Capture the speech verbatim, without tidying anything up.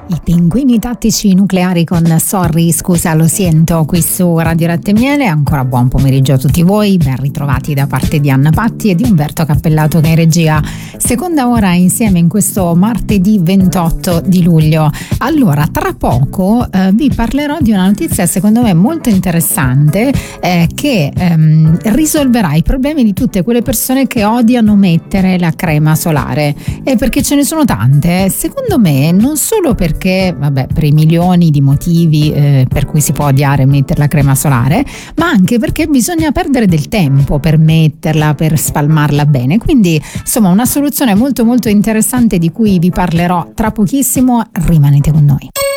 I pinguini tattici nucleari con Sorry, scusa, lo sento, qui su Radio Latte e Miele. Ancora buon pomeriggio a tutti voi, ben ritrovati da parte di Anna Patti e di Umberto Cappellato che è in regia. Seconda ora insieme in questo martedì ventotto di luglio. Allora, tra poco eh, vi parlerò di una notizia secondo me molto interessante eh, che ehm, risolverà i problemi di tutte quelle persone che odiano mettere la crema solare. E perché ce ne sono tante, secondo me, non solo perché Perché, vabbè, per i milioni di motivi eh, per cui si può odiare mettere la crema solare, ma anche perché bisogna perdere del tempo per metterla, per spalmarla bene. Quindi, insomma, una soluzione molto molto interessante di cui vi parlerò tra pochissimo. Rimanete con noi.